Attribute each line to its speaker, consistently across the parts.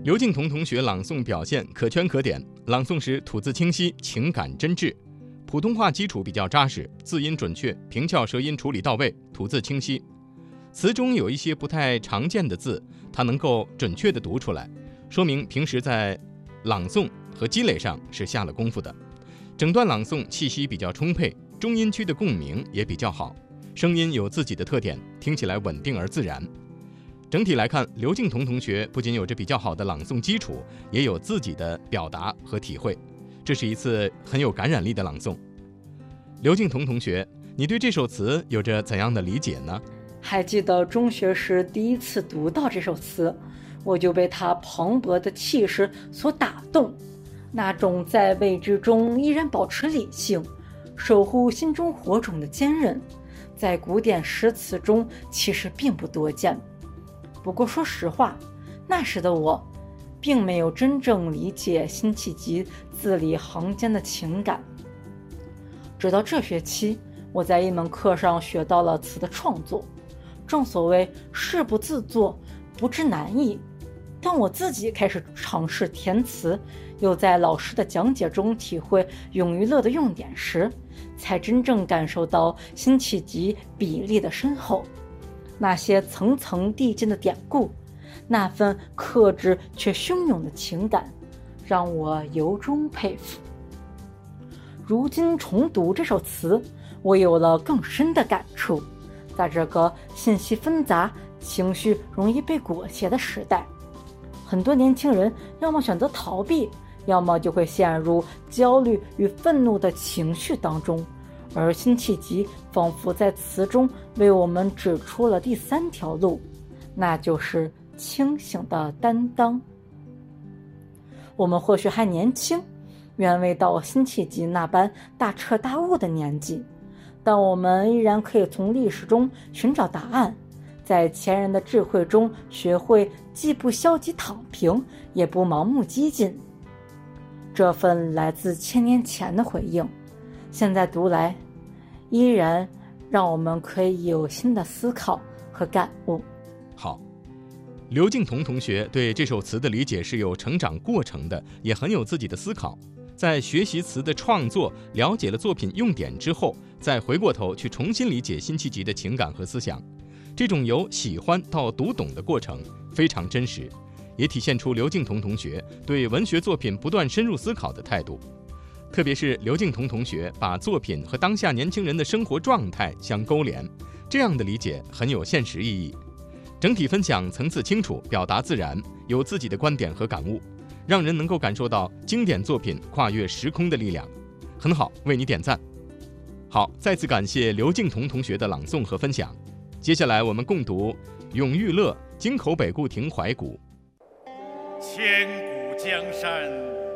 Speaker 1: 刘敬彤同学朗诵表现可圈可点，朗诵时吐字清晰，情感真挚，普通话基础比较扎实，字音准确，平翘舌音处理到位，吐字清晰。词中有一些不太常见的字，他能够准确地读出来，说明平时在朗诵和积累上是下了功夫的。整段朗诵气息比较充沛，中音区的共鸣也比较好，声音有自己的特点，听起来稳定而自然。整体来看，刘敬彤同学不仅有着比较好的朗诵基础，也有自己的表达和体会，这是一次很有感染力的朗诵。刘敬彤同学，你对这首词有着怎样的理解呢？
Speaker 2: 还记得中学时第一次读到这首词，我就被它磅礴的气势所打动，那种在未知中依然保持理性，守护心中火种的坚韧，在古典诗词中其实并不多见。不过说实话，那时的我并没有真正理解辛弃疾字里行间的情感。直到这学期，我在一门课上学到了词的创作。正所谓事不自作，不知难易。当我自己开始尝试填词，又在老师的讲解中体会咏与乐的用典时，才真正感受到辛弃疾笔力的深厚。那些层层递进的典故，那份克制却汹涌的情感，让我由衷佩服。如今重读这首词，我有了更深的感触。在这个信息纷杂、情绪容易被裹挟的时代，很多年轻人要么选择逃避，要么就会陷入焦虑与愤怒的情绪当中。而辛弃疾仿佛在词中为我们指出了第三条路，那就是清醒的担当。我们或许还年轻，远未到辛弃疾那般大彻大悟的年纪，但我们依然可以从历史中寻找答案，在前人的智慧中学会既不消极躺平，也不盲目激进。这份来自1000年前的回应，现在读来依然让我们可以有新的思考和感悟。
Speaker 1: 好，刘敬彤同学对这首词的理解是有成长过程的，也很有自己的思考。在学习词的创作，了解了作品用典之后，再回过头去重新理解辛弃疾的情感和思想，这种由喜欢到读懂的过程非常真实，也体现出刘敬彤同学对文学作品不断深入思考的态度。特别是刘敬彤同学把作品和当下年轻人的生活状态相勾连，这样的理解很有现实意义。整体分享层次清楚，表达自然，有自己的观点和感悟，让人能够感受到经典作品跨越时空的力量。很好，为你点赞。好，再次感谢刘敬彤同学的朗诵和分享。接下来我们共读《咏玉乐·京口北固亭怀古》。
Speaker 3: 千古江山，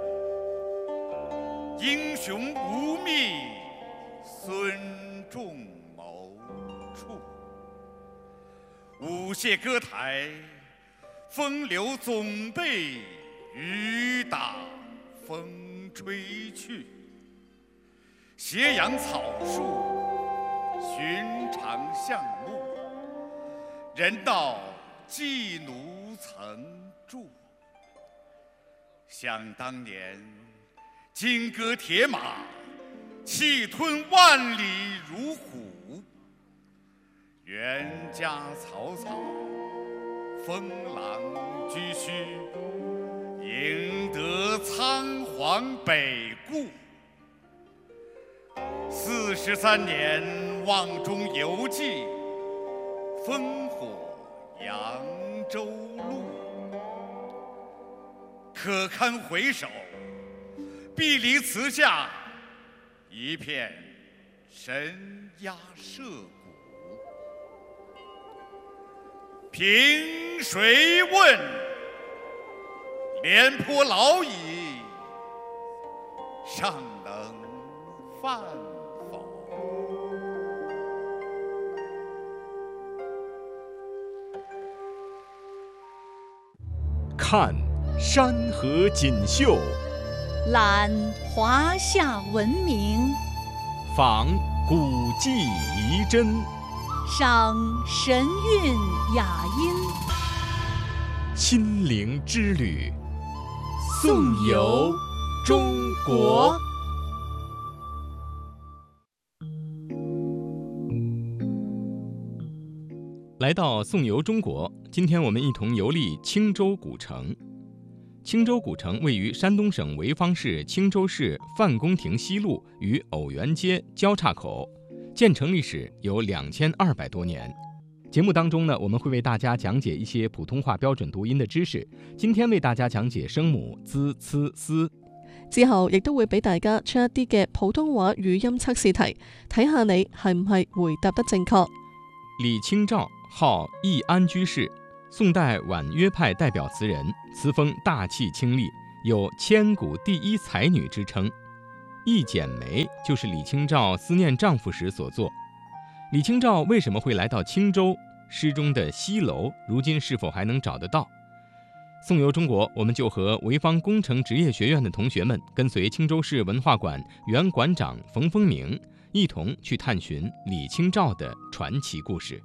Speaker 3: 英雄无觅孙仲谋处。舞榭歌台，风流总被雨打风吹去。斜阳草树，寻常巷路，人道寄奴曾住。想当年，金戈铁马，气吞万里如虎。袁家草草，封狼居胥，赢得仓皇北顾。43年望中犹记，烽火扬州路。可堪回首，碧离词下，一片神鸦社鼓。凭谁问？廉颇老矣，尚能饭否？
Speaker 1: 看山河锦绣，
Speaker 4: 览华夏文明，
Speaker 1: 访古迹遗珍，
Speaker 4: 赏神韵雅音，
Speaker 1: 心灵之旅。 送游中国。来到送游中国，今天我们一同游历青州古城。青州古城位于山东省潍坊市青州市范公亭西路与偶园街交叉口，建成历史有2200多年。节目当中呢，我们会为大家讲解一些普通話標準讀音的知識。今天為大家講解聲母滋、呲、絲，
Speaker 5: 之後亦都會俾大家出一啲嘅普通話語音測試題，睇下你係唔係回答得正確。
Speaker 1: 李清照號易安居士，宋代婉約派代表詞人，詞風大氣清麗，有千古第一才女之稱。一剪梅就是李清照思念丈夫時所作。李清照為什麼會來到青州？詩中的西樓如今是否還能找得到？送遊中國，我們就和潍坊工程職業學院的同學們，跟隨青州市文化館原館長馮風明，一同去探尋李清照的傳奇故事。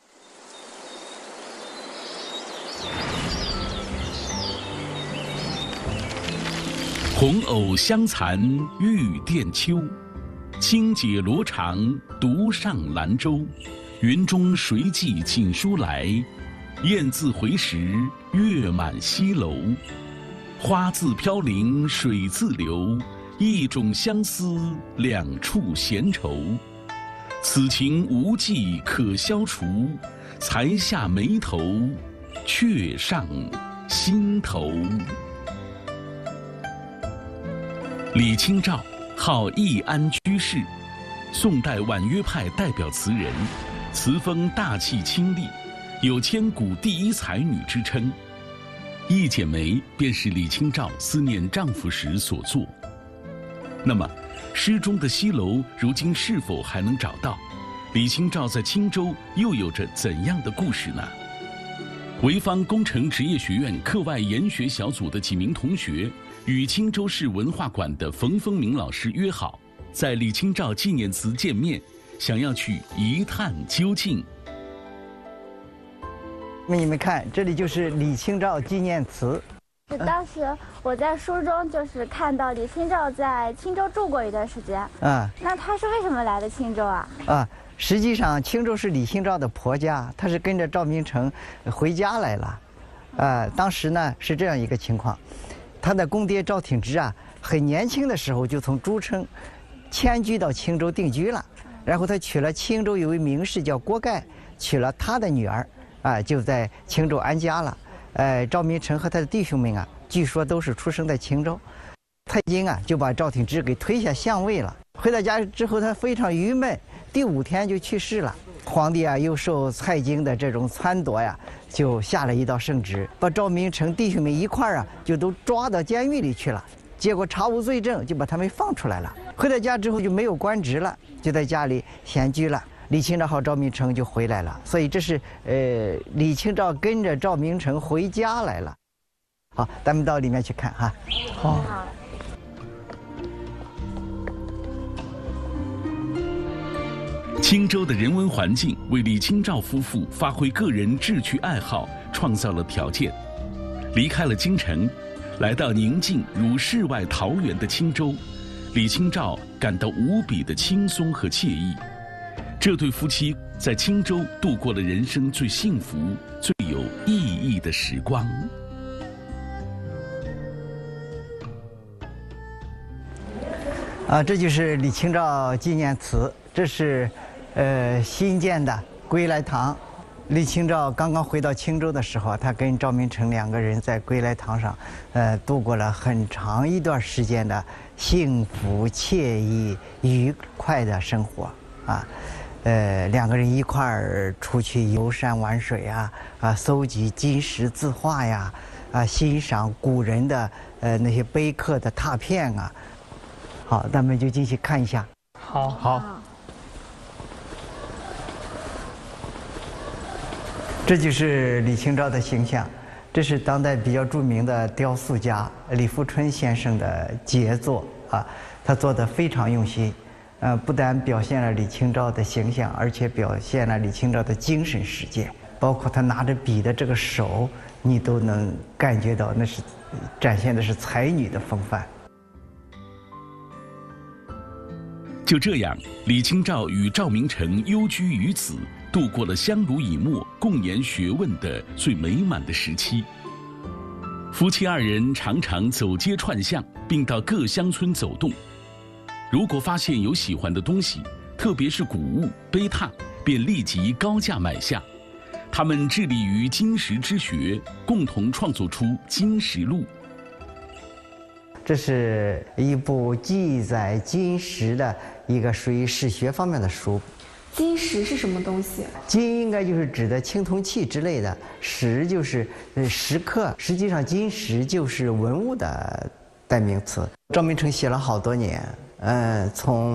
Speaker 6: 紅藕香殘玉簟秋，輕解羅裳獨上蘭州。雲中誰寄錦書來？雁字回時月滿西樓。花自飄零水自流，一種相思兩處閒愁。此情無計可消除，才下眉頭，卻上心頭。李清照號易安居士，宋代婉約派代表詞人，詞風大氣清麗，有千古第一才女之稱。一剪梅便是李清照思念丈夫時所作。那麼詩中的西樓如今是否還能找到？李清照在青州又有着怎樣的故事呢？潍坊工程職業學院課外研學小組的幾名同學與青州市文化館的馮風明老師約好，在李清照紀念祠見面，想要去一探究竟。
Speaker 7: 你们看，这里就是李清照纪念祠。
Speaker 8: 当时我在书中就是看到李清照在青州住过一段时间。那她是为什么来的青州啊？
Speaker 7: 实际上青州是李清照的婆家，她是跟着赵明诚回家来了。当时呢是这样一个情况，她的公爹赵挺之啊，很年轻的时候就从诸城迁居到青州定居了，然后他娶了青州有位名士叫郭盖，娶了他的女儿。就在青州安家了。赵明诚和他的弟兄们啊，据说都是出生在青州。蔡京啊，就把赵挺之给推下相位了。回到家之后，他非常郁闷，第5天就去世了。皇帝啊，又受蔡京的这种撺掇呀，就下了一道圣旨，把赵明诚弟兄们一块儿啊，就都抓到监狱里去了。结果查无罪证，就把他们放出来了。回到家之后就没有官职了，就在家里闲居了。李清照和赵明诚就回来了，所以这是李清照跟着赵明诚回家来了。好，咱们到里面去看哈。好。
Speaker 6: 青州的人文环境为李清照夫妇发挥个人志趣爱好创造了条件。离开了京城，来到宁静如世外桃源的青州，李清照感到无比的轻松和惬意。这对夫妻在青州度过了人生最幸福、最有意义的时光。
Speaker 7: 这就是李清照纪念祠，这是新建的归来堂。李清照刚刚回到青州的时候，她跟赵明诚2个人在归来堂上，度过了很长一段时间的幸福、惬意、愉快的生活啊。2个人一块儿出去游山玩水搜集金石字画呀，欣赏古人的那些碑刻的拓片啊。好，咱们就进去看一下。好。这就是李清照的形象，这是当代比较著名的雕塑家李富春先生的杰作啊，他做得非常用心。不但表现了李清照的形象，而且表现了李清照的精神世界，包括他拿着笔的这个手， 你都能感觉到那是展现的是才女的风范。
Speaker 6: 就这样，李清照与赵明诚幽居于此，度过了相濡以沫、共研学问的最美满的时期。夫妻二人常常走街串巷，并到各乡村走动。如果发现有喜欢的东西，特别是古物、碑拓，便立即高价买下。他们致力于金石之学，共同创作出《金石录》。
Speaker 7: 这是一部记载金石的一个属于史学方面的书。
Speaker 9: 金石是什么东西？
Speaker 7: 金应该就是指的青铜器之类的，石就是石刻。实际上，金石就是文物的代名词。赵明诚写了好多年，从